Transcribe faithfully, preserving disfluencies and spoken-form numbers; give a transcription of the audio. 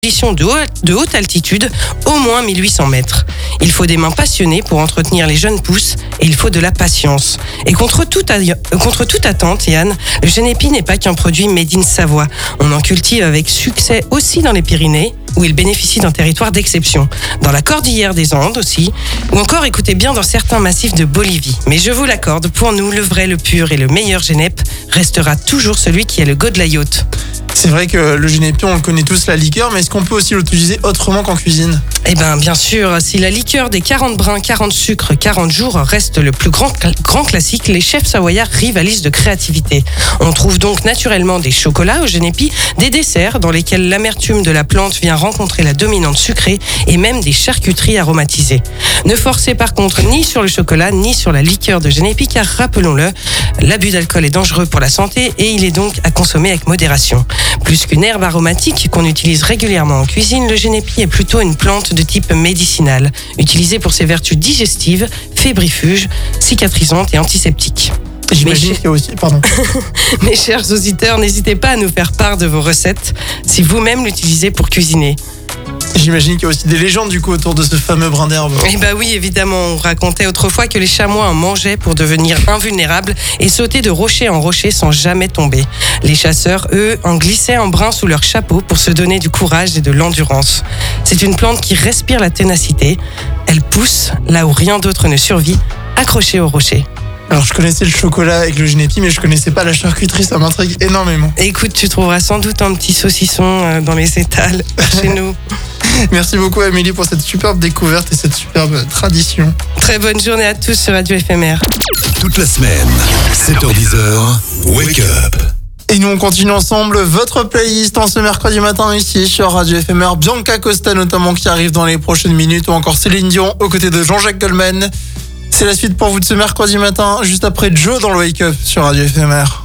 position de, haut, de haute altitude, au moins mille huit cents mètres. Il faut des mains passionnées pour entretenir les jeunes pousses et il faut de la patience. Et contre toute, contre toute attente, Yann, le Genépi n'est pas qu'un produit made in Savoie. On en cultive avec succès aussi dans les Pyrénées, où il bénéficie d'un territoire d'exception, dans la cordillère des Andes aussi, ou encore, écoutez bien, dans certains massifs de Bolivie. Mais je vous l'accorde, pour nous, le vrai, le pur et le meilleur Génep restera toujours celui qui est le Godelayote. C'est vrai que le Genépi, on le connaît tous, la liqueur, mais est-ce qu'on peut aussi l'utiliser autrement qu'en cuisine ? Eh bien, bien sûr, si la liqueur des quarante brins, quarante sucres, quarante jours reste le plus grand, grand classique, les chefs savoyards rivalisent de créativité. On trouve donc naturellement des chocolats au Genépi, des desserts dans lesquels l'amertume de la plante vient rencontrer la dominante sucrée et même des charcuteries aromatisées. Ne forcez par contre ni sur le chocolat ni sur la liqueur de Genépi, car rappelons-le, l'abus d'alcool est dangereux pour la santé et il est donc à consommer avec modération. Plus qu'une herbe aromatique qu'on utilise régulièrement en cuisine, le Genépi est plutôt une plante de type médicinal, utilisée pour ses vertus digestives, fébrifuges, cicatrisantes et antiseptiques. J'imagine qu'il y a aussi... Pardon. Mes chers auditeurs, n'hésitez pas à nous faire part de vos recettes si vous-même l'utilisez pour cuisiner. J'imagine qu'il y a aussi des légendes du coup autour de ce fameux brin d'herbe. Eh bah oui, évidemment, on racontait autrefois que les chamois en mangeaient pour devenir invulnérables et sautaient de rocher en rocher sans jamais tomber. Les chasseurs, eux, en glissaient un brin sous leur chapeau pour se donner du courage et de l'endurance. C'est une plante qui respire la ténacité. Elle pousse là où rien d'autre ne survit, accrochée au rocher. Alors je connaissais le chocolat avec le Genépi, mais je connaissais pas la charcuterie, ça m'intrigue énormément. Écoute, tu trouveras sans doute un petit saucisson dans les étals chez nous. Merci beaucoup Amélie pour cette superbe découverte et cette superbe tradition. Très bonne journée à tous sur Radio F M R. Toute la semaine, sept heures dix, Wake Up. Et nous on continue ensemble votre playlist en ce mercredi matin ici sur Radio F M R. Bianca Costa notamment qui arrive dans les prochaines minutes, ou encore Céline Dion aux côtés de Jean-Jacques Goldman. C'est la suite pour vous de ce mercredi matin, juste après Joe dans le Wake Up sur Radio F M R.